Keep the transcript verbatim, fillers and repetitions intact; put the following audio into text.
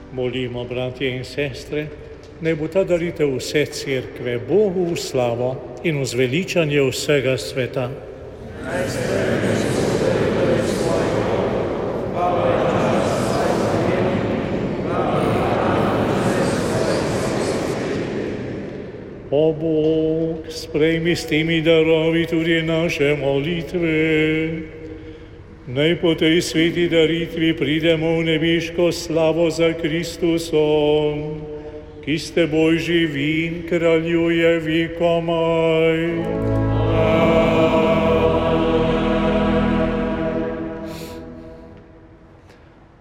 Molimo, bratje in sestre, naj bo ta daritev vse cerkve Bogu v slavo in v zveličanje vsega sveta. O Bog, sprejmi s temi darovi tudi naše molitve. Naj po tej sveti daritvi pridemo v nebeško slavo za Kristusom, ki ste Božji vin, kraljuje vekomaj. Amen.